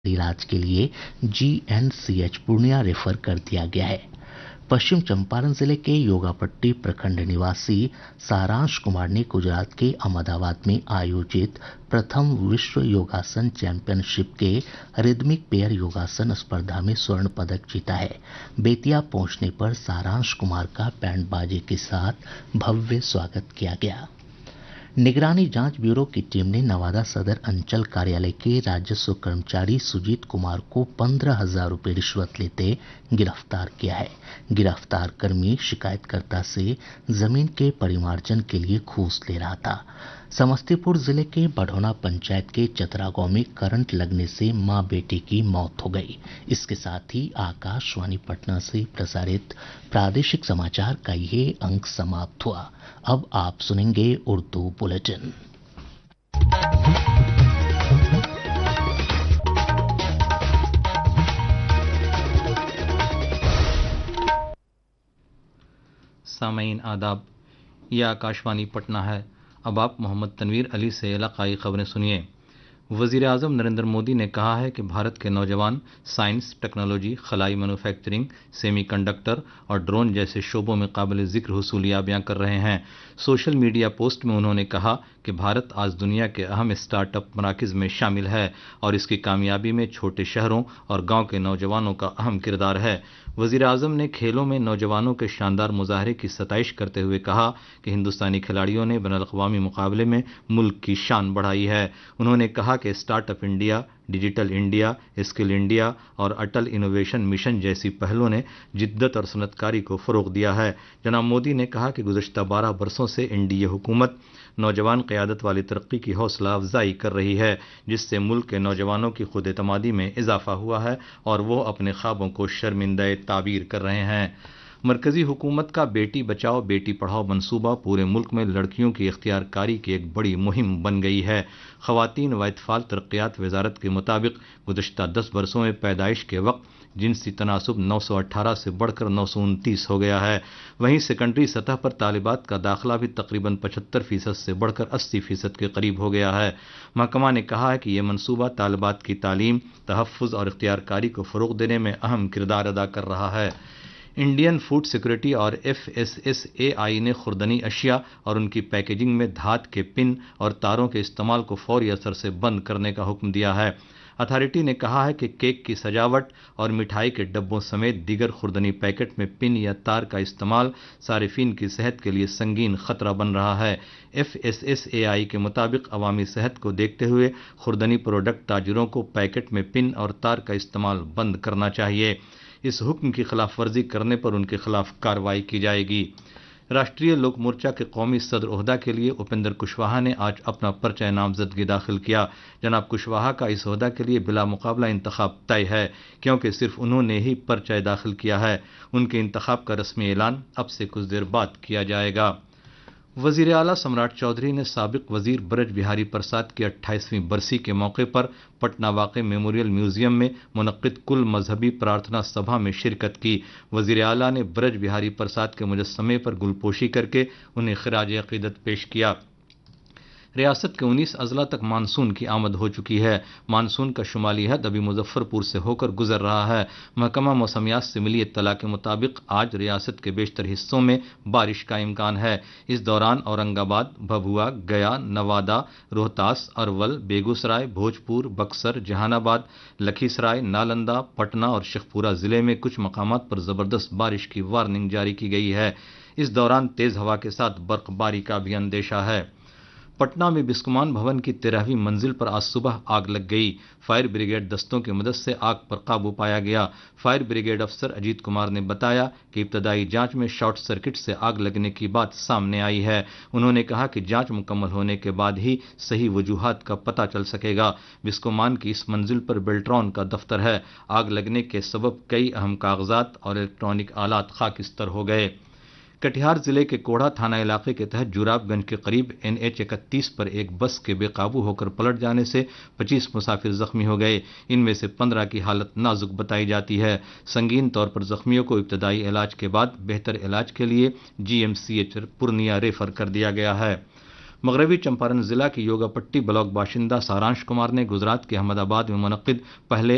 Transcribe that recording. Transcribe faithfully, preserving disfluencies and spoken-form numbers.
इलाज के लिए जीएनसीएच पूर्णिया रेफर कर दिया गया है। पश्चिम चंपारण जिले के योगापट्टी प्रखंड निवासी सारांश कुमार ने गुजरात के अहमदाबाद में आयोजित प्रथम विश्व योगासन चैंपियनशिप के रिदमिक पेयर योगासन स्पर्धा में स्वर्ण पदक जीता है। बेतिया पहुंचने पर सारांश कुमार का बैंड बाजे के साथ भव्य स्वागत किया गया। निगरानी जांच ब्यूरो की टीम ने नवादा सदर अंचल कार्यालय के राजस्व कर्मचारी सुजीत कुमार को पंद्रह हजार रूपये रिश्वत लेते गिरफ्तार किया है। गिरफ्तार कर्मी शिकायतकर्ता से जमीन के परिमार्जन के लिए घूस ले रहा था। समस्तीपुर जिले के बढ़ौना पंचायत के चतरा गांव में करंट लगने से मां बेटी की मौत हो गई। इसके साथ ही आकाशवाणी पटना से प्रसारित प्रादेशिक समाचार का ये अंक समाप्त हुआ। अब आप सुनेंगे उर्दू बुलेटिन। सामीन आदाब, यह आकाशवाणी पटना है। अब आप मोहम्मद तनवीर अली से इलाकाई खबरें सुनिए। वज़ीर आज़म नरेंद्र मोदी ने कहा है कि भारत के नौजवान साइंस, टेक्नोलॉजी, खलाई मैन्युफैक्चरिंग, सेमीकंडक्टर और ड्रोन जैसे शोबों में काबिल ज़िक्र हुसूलियाबियां कर रहे हैं। सोशल मीडिया पोस्ट में उन्होंने कहा कि भारत आज दुनिया के अहम स्टार्टअप मराकज़ में शामिल है और इसकी कामयाबी में छोटे शहरों और गांव के नौजवानों का अहम किरदार है। वज़ीर आज़म ने खेलों में नौजवानों के शानदार मुजाहरे की सताइश करते हुए कहा कि हिंदुस्तानी खिलाड़ियों ने बैनुल-अक़वामी मुकाबले में मुल्क की शान बढ़ाई है। उन्होंने कहा कि startup India, digital India, skill India और अटल इनोवेशन मिशन जैसी पहलों ने जिद्दत और सनअतकारी को फ़रोग़ दिया है। जनाब मोदी ने कहा कि गुज़श्ता बारह बरसों से एनडीए हुकूमत नौजवान क़यादत वाली तरक्की की हौसला अफजाई कर रही है, जिससे मुल्क के नौजवानों की खुद एतमादी में इजाफा हुआ है और वो अपने ख्वाबों को शर्मिंदा ताबीर कर रहे हैं। मरकजी हुकूमत का बेटी बचाओ बेटी पढ़ाओ मंसूबा पूरे मुल्क में लड़कियों की इख्तियारकारी की एक बड़ी मुहिम बन गई है। ख़वातीन व इत्फ़ाल तरक्यात वजारत के मुताबिक गुज़श्ता दस बरसों में पैदाइश के वक्त जिनसी तनासुब नौ सौ अट्ठारह से बढ़कर नौ सौ उनतीस हो गया है। वहीं सेकेंडरी सतह पर तालिबात का दाखिला भी तकरीबन पचहत्तर फीसद से बढ़कर अस्सी फीसद के करीब हो गया है। महकमा ने कहा है कि यह मनसूबा तालिबात की तालीम, तहफ़्फ़ुज़ और इख्तियारकारी को फ़रोग़ देने में अहम किरदार अदा कर रहा है। इंडियन फूड सिक्योरिटी और एफ एस एस ए आई ने खुर्दनी अशिया और उनकी पैकेजिंग में धात के पिन और तारों के इस्तेमाल को फौरी असर से बंद करने का हुक्म दिया है। अथॉरिटी ने कहा है कि केक की सजावट और मिठाई के डब्बों समेत दीगर खुर्दनी पैकेट में पिन या तार का इस्तेमाल सारिफिन की सेहत के लिए संगीन खतरा बन रहा है। एफ एस एस ए आई के मुताबिक अवामी सेहत को देखते हुए खुर्दनी प्रोडक्ट ताजिरों को पैकेट में पिन और तार का इस्तेमाल बंद करना चाहिए। इस हुक्म की खिलाफ वर्जी करने पर उनके खिलाफ कार्रवाई की जाएगी। राष्ट्रीय लोक मोर्चा के कौमी सदर ओहदा के लिए उपेंद्र कुशवाहा ने आज अपना पर्चा नामजदगी दाखिल किया। जनाब कुशवाहा का इस ओहदा के लिए बिला मुकाबला इंतखाब तय है, क्योंकि सिर्फ उन्होंने ही पर्चा दाखिल किया है। उनके इंतखाब का रस्मी ऐलान अब से कुछ देर बाद किया जाएगा। वज़ीर आला सम्राट चौधरी ने साबिक वज़ीर ब्रज बिहारी प्रसाद की अट्ठाईसवीं बरसी के मौके पर पटना वाक़े मेमोरियल म्यूज़ियम में मुनक़्क़िद कुल मजहबी प्रार्थना सभा में शिरकत की। वज़ीर आला ने ब्रज बिहारी प्रसाद के मुजस्समे पर गुलपोशी करके उन्हें ख़िराज अक़ीदत पेश किया। रियासत के उन्नीस अजला तक मानसून की आमद हो चुकी है। मानसून का शुमाली हद अभी मुजफ्फरपुर से होकर गुजर रहा है। महकमा मौसमियात से मिली इत्तला के मुताबिक आज रियासत के बेशतर हिस्सों में बारिश का इम्कान है। इस दौरान औरंगाबाद, भभुआ, गया, नवादा, रोहतास, अरवल, बेगूसराय, भोजपुर, बक्सर, जहानाबाद, लखीसराय, नालंदा, पटना और शेखपुरा जिले में कुछ मकामात पर ज़बरदस्त बारिश की वार्निंग जारी की गई है। इस दौरान तेज़ हवा के साथ बर्फबारी का भी अंदेशा है। पटना में बिस्कुमान भवन की तेरहवीं मंजिल पर आज सुबह आग लग गई। फायर ब्रिगेड दस्तों की मदद से आग पर काबू पाया गया। फायर ब्रिगेड अफसर अजीत कुमार ने बताया कि इब्तदाई जांच में शॉर्ट सर्किट से आग लगने की बात सामने आई है। उन्होंने कहा कि जांच मुकम्मल होने के बाद ही सही वजूहात का पता चल सकेगा। बिस्कुमान की इस मंजिल पर बेल्ट्रॉन का दफ्तर है। आग लगने के सबब कई अहम कागजात और इलेक्ट्रॉनिक आलात खाकिस्तर हो गए। कटिहार जिले के कोढ़ा थाना इलाके के तहत जुराबगंज के करीब एन एच इकतीस पर एक बस के बेकाबू होकर पलट जाने से पच्चीस मुसाफिर जख्मी हो गए। इनमें से पंद्रह की हालत नाजुक बताई जाती है। संगीन तौर पर जख्मियों को इब्तदाई इलाज के बाद बेहतर इलाज के लिए G M C H Purnia refer कर दिया गया है। मगरबी चंपारण जिला की योगापट्टी ब्लॉक बाशिंदा सारांश कुमार ने गुजरात के अहमदाबाद में मुनक्किद पहले